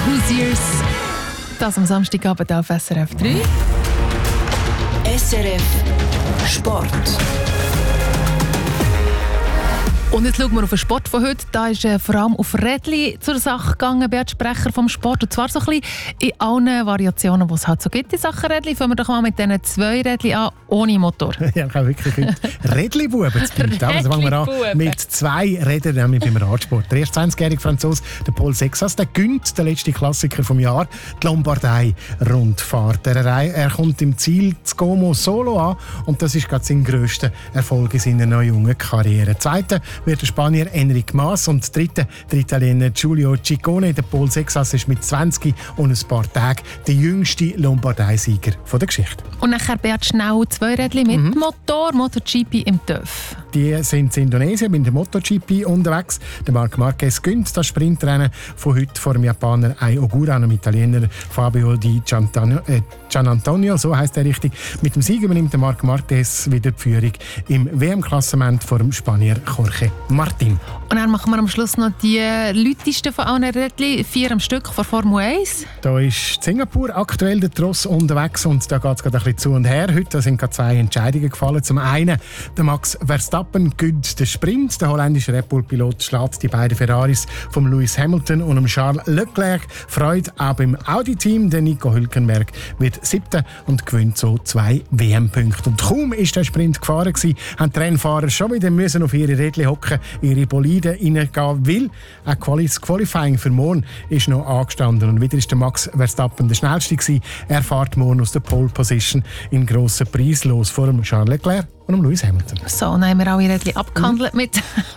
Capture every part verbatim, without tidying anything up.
Hoosiers. Das am Samstagabend auf S R F drei. S R F Sport. Und jetzt schauen wir auf den Sport von heute. Da ist äh, vor allem auf Rädli zur Sache gegangen, Beat Sprecher vom Sport. Und zwar so ein bisschen in allen Variationen, die es halt so gibt in Sachen Rädli. Fangen wir doch mal mit diesen zwei Rädli an, ohne Motor. Ja, ich habe wirklich heute Rädli-Buben zu bieten. Also fangen wir an mit zwei Rädern, nämlich beim Radsport. Der erste zwanzigjährige Franzose, der Paul Sexas, der gönnt den letzten Klassiker vom Jahr, die Lombardei-Rundfahrt. Er, er kommt im Ziel zu Como solo an und das ist gerade sein grösster Erfolg in seiner neuen jungen Karriere. Zweiter wird der Spanier Enric Mas und dritter der Italiener Giulio Ciccone. Der Paul Sexas ist mit zwanzig und ein paar Tagen der jüngste Lombardei-Sieger der Geschichte. Und nachher Beat schnell zwei Rädchen mit mhm. Motor, MotoGP im T Ö F. Die sind in Indonesien mit dem MotoGP unterwegs. Der Marc Marquez gönnt das Sprintrennen von heute vor dem Japaner Ai Ogura und dem Italiener Fabio Di Gianantonio, so heisst er richtig. Mit dem Sieg übernimmt der Marc Marquez wieder die Führung im W M-Klassement vor dem Spanier Jorge Martin. Und dann machen wir am Schluss noch die lautesten von allen Rädchen, vier am Stück von Formel eins. Da ist Singapur aktuell der Tross unterwegs und da geht es gerade ein bisschen zu und her. Heute sind gerade zwei Entscheidungen gefallen. Zum einen der Max Verstappen gönnt den Sprint. Der holländische Red Bull-Pilot schlägt die beiden Ferraris von Lewis Hamilton und Charles Leclerc. Freude auch beim Audi-Team. Der Nico Hülkenberg wird siebter und gewinnt so zwei W M-Punkte. Und kaum ist der Sprint gefahren gewesen, haben die Rennfahrer schon wieder müssen auf ihre Rädchen hocken, ihre Boliden reingehen, weil auch das Qualifying für morgen ist noch angestanden. Und wieder ist der Max Verstappen der schnellste gewesen. Er fährt morgen aus der Pole Position in grossen Preis los vor dem Charles Leclerc und dem Lewis Hamilton. So, dann haben wir alle Rädchen abgehandelt. Mhm. Mit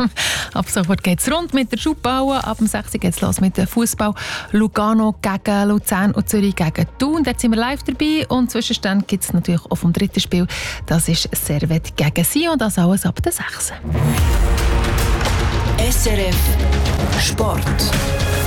ab sofort geht es rund mit der Schuhbauen. Ab dem sechs Uhr geht es los mit dem Fußball. Lugano gegen Luzern und Zürich gegen Thun. Dort sind wir live dabei. Und Zwischenstand gibt es natürlich auch vom dritten Spiel. Das ist Servette gegen Sion. Und das alles ab der sechs Uhr. S R F Sport.